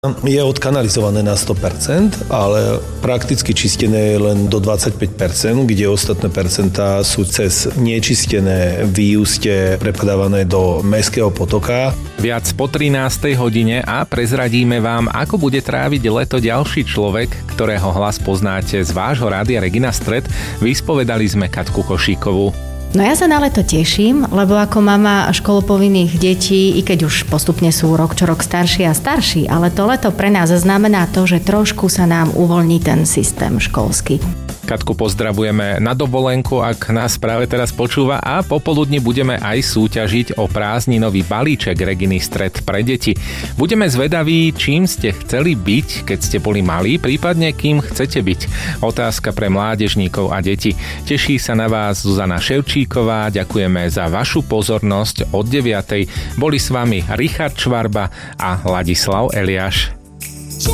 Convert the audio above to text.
Je odkanalizované na 100%, ale prakticky čistené je len do 25%, kde ostatné percentá sú cez nečistené výuste prepadávané do mestského potoka. Viac po 13. hodine a prezradíme vám, ako bude tráviť leto ďalší človek, ktorého hlas poznáte z vášho rádia Regina Stret. Vyspovedali sme Katku Košíkovú. No ja sa na leto teším, lebo ako mama školopovinných detí, i keď už postupne sú rok čo rok starší a starší, ale to leto pre nás znamená to, že trošku sa nám uvoľní ten systém školský. Katku pozdravujeme na dovolenku, ak nás práve teraz počúva, a popoludní budeme aj súťažiť o prázdninový balíček Reginy Stret pre deti. Budeme zvedaví, čím ste chceli byť, keď ste boli malí, prípadne kým chcete byť. Otázka pre mládežníkov a deti. Teší sa na vás Zuzana Ševčíková, ďakujeme za vašu pozornosť. Od 9:00 boli s vami Richard Švarba a Ladislav Eliáš.